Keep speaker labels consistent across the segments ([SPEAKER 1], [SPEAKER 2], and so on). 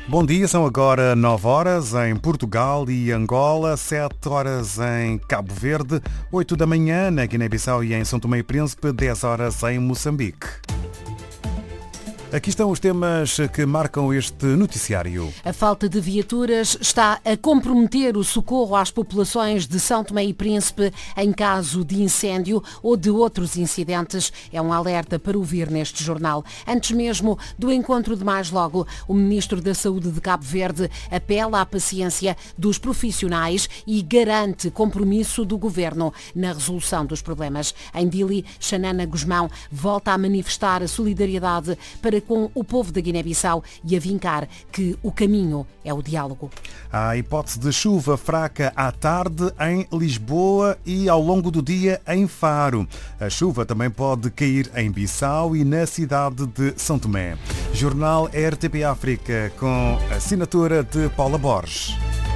[SPEAKER 1] Bom dia, são agora 9 horas em Portugal e Angola, 7 horas em Cabo Verde, 8 da manhã na Guiné-Bissau e em São Tomé e Príncipe, 10 horas em Moçambique. Aqui estão os temas que marcam este noticiário.
[SPEAKER 2] A falta de viaturas está a comprometer o socorro às populações de São Tomé e Príncipe em caso de incêndio ou de outros incidentes. É um alerta para ouvir neste jornal. Antes mesmo do encontro de mais logo, o Ministro da Saúde de Cabo Verde apela à paciência dos profissionais e garante compromisso do Governo na resolução dos problemas. Em Dili, Xanana Guzmão volta a manifestar a solidariedade para com o povo da Guiné-Bissau e a vincar que o caminho é o diálogo.
[SPEAKER 1] Há hipótese de chuva fraca à tarde em Lisboa e ao longo do dia em Faro. A chuva também pode cair em Bissau e na cidade de São Tomé. Jornal RTP África com assinatura de Paula Borges.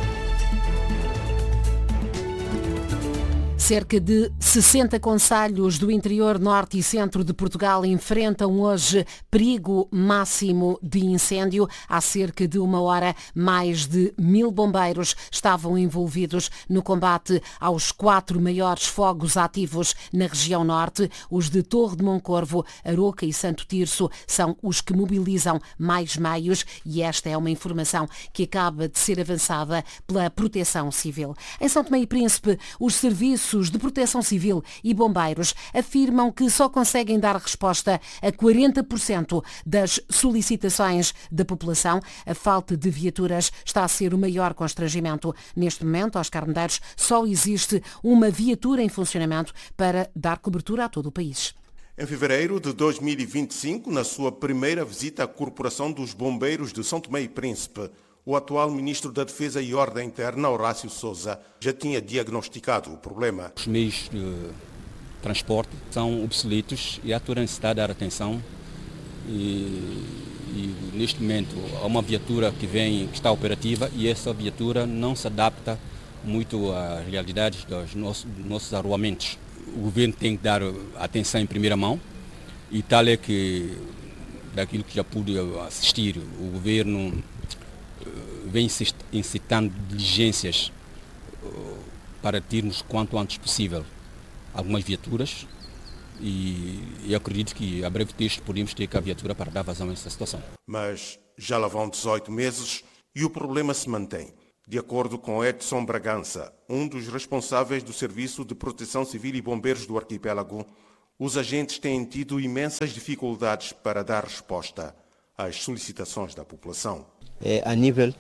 [SPEAKER 2] Cerca de 60 concelhos do interior norte e centro de Portugal enfrentam hoje perigo máximo de incêndio. Há cerca de uma hora, mais de 1000 bombeiros estavam envolvidos no combate aos 4 maiores fogos ativos na região norte. Os de Torre de Moncorvo, Aroca e Santo Tirso são os que mobilizam mais meios e esta é uma informação que acaba de ser avançada pela Proteção Civil. Em São Tomé e Príncipe, os serviços de proteção civil e bombeiros afirmam que só conseguem dar resposta a 40% das solicitações da população. A falta de viaturas está a ser o maior constrangimento. Neste momento, Oscar Medeiros, só existe uma viatura em funcionamento para dar cobertura a todo o país.
[SPEAKER 3] Em fevereiro de 2025, na sua primeira visita à Corporação dos Bombeiros de São Tomé e Príncipe, o atual Ministro da Defesa e Ordem Interna, Horácio Sousa, já tinha diagnosticado o problema.
[SPEAKER 4] Os meios de transporte são obsoletos e há toda a necessidade de dar atenção. E neste momento há uma viatura que está operativa e essa viatura não se adapta muito às realidades dos nossos arruamentos. O governo tem que dar atenção em primeira mão e tal é que, daquilo que já pude assistir, o governo vem incitando diligências para termos quanto antes possível algumas viaturas e acredito que a breve texto podemos ter a viatura para dar vazão a essa situação.
[SPEAKER 3] Mas já lá vão 18 meses e o problema se mantém. De acordo com Edson Bragança, um dos responsáveis do Serviço de Proteção Civil e Bombeiros do Arquipélago, os agentes têm tido imensas dificuldades para dar resposta às solicitações da população.
[SPEAKER 5] A nível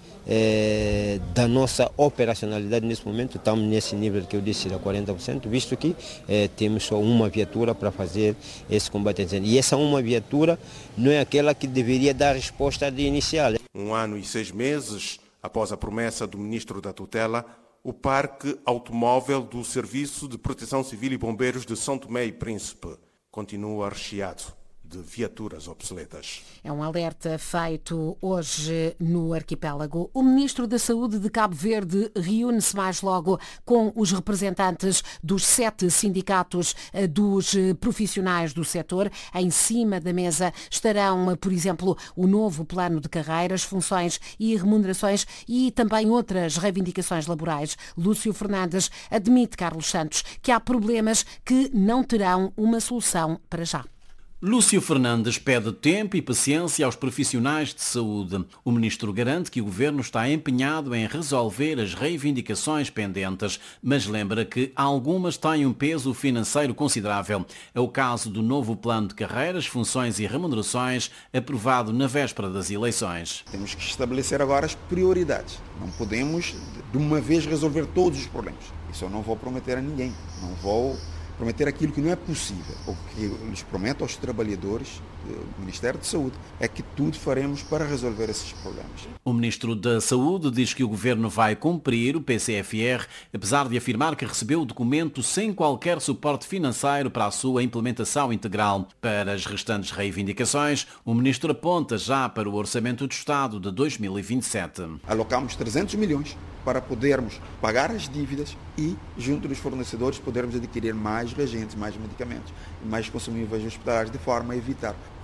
[SPEAKER 5] da nossa operacionalidade nesse momento, estamos nesse nível que eu disse de 40%, visto que temos só uma viatura para fazer esse combate a incêndio. E essa uma viatura não é aquela que deveria dar resposta de inicial.
[SPEAKER 3] 1 ano e 6 meses após a promessa do Ministro da Tutela, o Parque Automóvel do Serviço de Proteção Civil e Bombeiros de São Tomé e Príncipe continua recheado de viaturas obsoletas.
[SPEAKER 2] É um alerta feito hoje no arquipélago. O Ministro da Saúde de Cabo Verde reúne-se mais logo com os representantes dos 7 sindicatos dos profissionais do setor. Em cima da mesa estarão, por exemplo, o novo plano de carreiras, funções e remunerações e também outras reivindicações laborais. Lúcio Fernandes admite, Carlos Santos, que há problemas que não terão uma solução para já.
[SPEAKER 6] Lúcio Fernandes pede tempo e paciência aos profissionais de saúde. O ministro garante que o governo está empenhado em resolver as reivindicações pendentes, mas lembra que algumas têm um peso financeiro considerável. É o caso do novo plano de carreiras, funções e remunerações aprovado na véspera das eleições.
[SPEAKER 7] Temos que estabelecer agora as prioridades. Não podemos de uma vez resolver todos os problemas. Isso eu não vou prometer a ninguém. Não vou prometer aquilo que não é possível. O que lhes prometo aos trabalhadores do Ministério da Saúde é que tudo faremos para resolver esses problemas.
[SPEAKER 6] O Ministro da Saúde diz que o Governo vai cumprir o PCFR, apesar de afirmar que recebeu o documento sem qualquer suporte financeiro para a sua implementação integral. Para as restantes reivindicações, o Ministro aponta já para o Orçamento do Estado de 2027.
[SPEAKER 7] Alocamos 300 milhões para podermos pagar as dívidas e, junto dos fornecedores, podermos adquirir mais reagentes, mais medicamentos e mais consumíveis hospitalares, de forma a evitar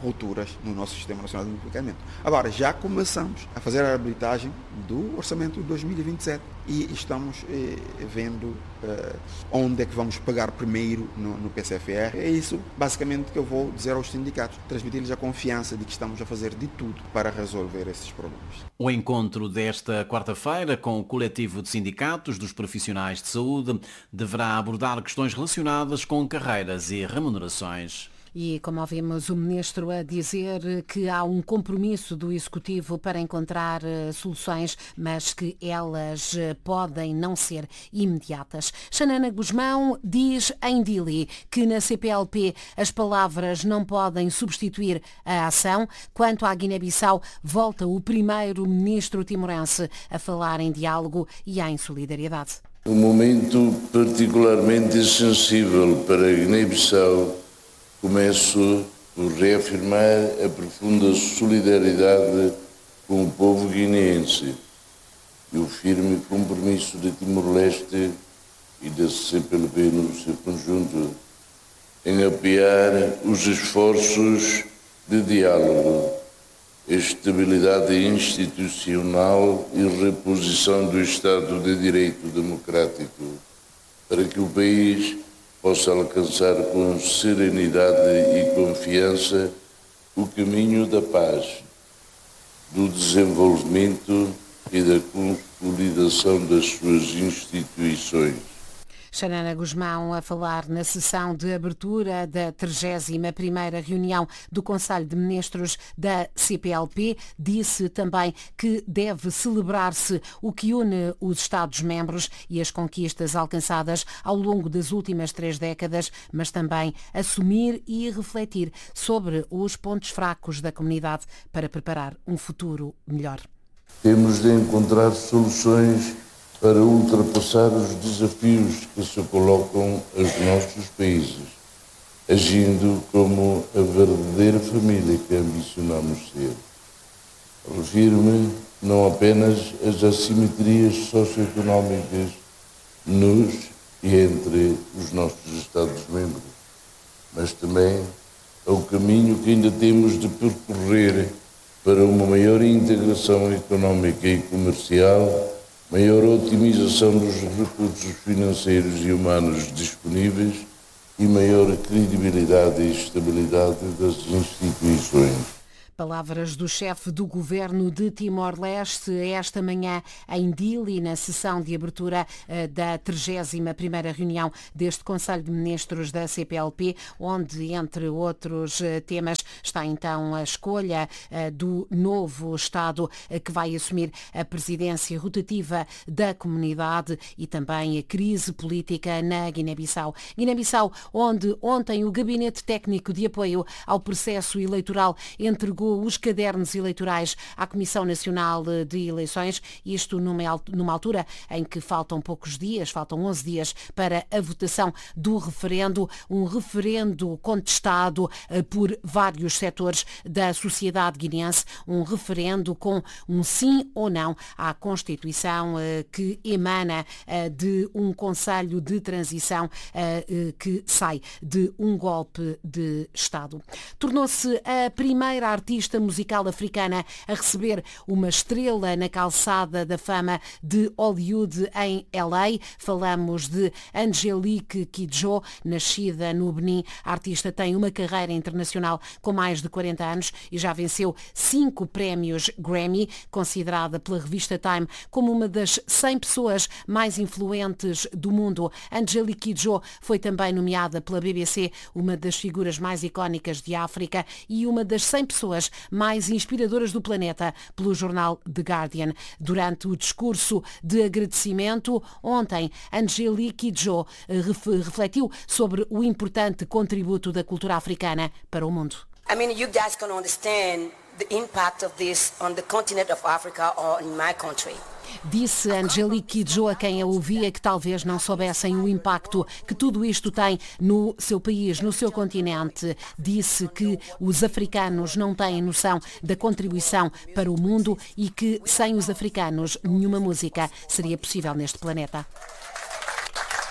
[SPEAKER 7] rupturas no nosso Sistema Nacional de Multiplicamento. Agora, já começamos a fazer a habilitagem do Orçamento de 2027 e estamos vendo onde é que vamos pagar primeiro no PCFR. É isso, basicamente, que eu vou dizer aos sindicatos, transmitir-lhes a confiança de que estamos a fazer de tudo para resolver esses problemas.
[SPEAKER 6] O encontro desta quarta-feira com o coletivo de sindicatos dos profissionais de saúde deverá abordar questões relacionadas com carreiras e remunerações.
[SPEAKER 2] E, como ouvimos o Ministro a dizer que há um compromisso do Executivo para encontrar soluções, mas que elas podem não ser imediatas. Xanana Gusmão diz em Dili que na CPLP as palavras não podem substituir a ação. Quanto à Guiné-Bissau, volta o primeiro-ministro timorense a falar em diálogo e em solidariedade.
[SPEAKER 8] Um momento particularmente sensível para a Guiné-Bissau. Começo por reafirmar a profunda solidariedade com o povo guineense e o firme compromisso de Timor-Leste e da CPLP no seu conjunto em apoiar os esforços de diálogo, estabilidade institucional e reposição do Estado de Direito democrático, para que o país possa alcançar com serenidade e confiança o caminho da paz, do desenvolvimento e da consolidação das suas instituições.
[SPEAKER 2] Xanana Gusmão a falar na sessão de abertura da 31ª reunião do Conselho de Ministros da CPLP, disse também que deve celebrar-se o que une os Estados-membros e as conquistas alcançadas ao longo das últimas 3 décadas, mas também assumir e refletir sobre os pontos fracos da comunidade para preparar um futuro melhor.
[SPEAKER 8] Temos de encontrar soluções para ultrapassar os desafios que se colocam aos nossos países, agindo como a verdadeira família que ambicionamos ser. Refiro-me não apenas às assimetrias socioeconómicas nos e entre os nossos Estados-membros, mas também ao caminho que ainda temos de percorrer para uma maior integração económica e comercial, maior otimização dos recursos financeiros e humanos disponíveis e maior credibilidade e estabilidade das instituições.
[SPEAKER 2] Palavras do chefe do governo de Timor-Leste esta manhã em Dili, na sessão de abertura da 31ª reunião deste Conselho de Ministros da CPLP, onde, entre outros temas, está então a escolha do novo Estado que vai assumir a presidência rotativa da comunidade e também a crise política na Guiné-Bissau. Guiné-Bissau, onde ontem o Gabinete Técnico de Apoio ao Processo Eleitoral entregou os cadernos eleitorais à Comissão Nacional de Eleições, isto numa altura em que faltam poucos dias, faltam 11 dias para a votação do referendo, um referendo contestado por vários setores da sociedade guineense, um referendo com um sim ou não à Constituição que emana de um Conselho de Transição que sai de um golpe de Estado. Tornou-se a primeira artista musical africana a receber uma estrela na calçada da fama de Hollywood em LA. Falamos de Angelique Kidjo, nascida no Benin. A artista tem uma carreira internacional com mais de 40 anos e já venceu 5 prémios Grammy, considerada pela revista Time como uma das 100 pessoas mais influentes do mundo. Angelique Kidjo foi também nomeada pela BBC uma das figuras mais icónicas de África e uma das 100 pessoas mais inspiradoras do planeta pelo jornal The Guardian. Durante o discurso de agradecimento, ontem, Angelique Kidjo refletiu sobre o importante contributo da cultura africana para o mundo.
[SPEAKER 9] I mean, you guys can understand the impact of this on the continent of Africa or in my country.
[SPEAKER 2] Disse Angelique Kidjo a quem a ouvia que talvez não soubessem o impacto que tudo isto tem no seu país, no seu continente. Disse que os africanos não têm noção da contribuição para o mundo e que sem os africanos nenhuma música seria possível neste planeta.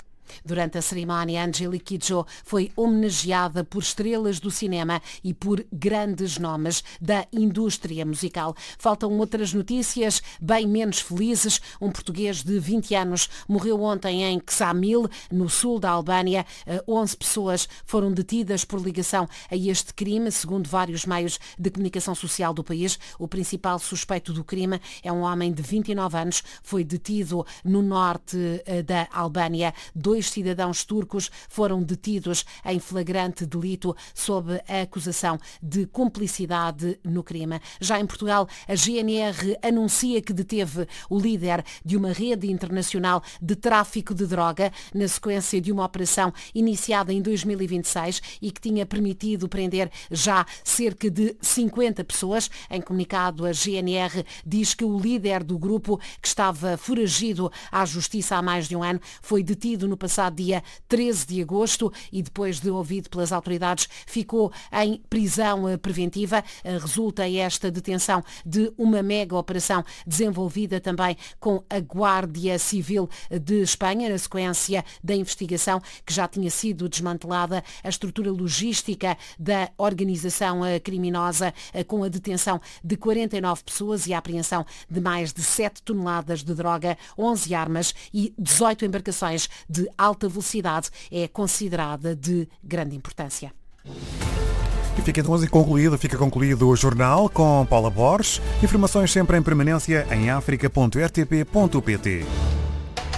[SPEAKER 2] Durante a cerimónia, Angélique Kidjo foi homenageada por estrelas do cinema e por grandes nomes da indústria musical. Faltam outras notícias bem menos felizes. Um português de 20 anos morreu ontem em Ksamil, no sul da Albânia. 11 pessoas foram detidas por ligação a este crime, segundo vários meios de comunicação social do país. O principal suspeito do crime é um homem de 29 anos. Foi detido no norte da Albânia. 2 cidadãos turcos foram detidos em flagrante delito sob a acusação de cumplicidade no crime. Já em Portugal, a GNR anuncia que deteve o líder de uma rede internacional de tráfico de droga na sequência de uma operação iniciada em 2026 e que tinha permitido prender já cerca de 50 pessoas. Em comunicado, a GNR diz que o líder do grupo, que estava foragido à justiça há mais de um ano, foi detido no passado dia 13 de agosto e, depois de ouvido pelas autoridades, ficou em prisão preventiva. Resulta esta detenção de uma mega operação desenvolvida também com a Guardia Civil de Espanha, na sequência da investigação que já tinha sido desmantelada a estrutura logística da organização criminosa, com a detenção de 49 pessoas e a apreensão de mais de 7 toneladas de droga, 11 armas e 18 embarcações de alta velocidade. É considerada de grande importância.
[SPEAKER 1] E fica concluído o jornal com Paula Borges. Informações sempre em permanência em africa.rtp.pt.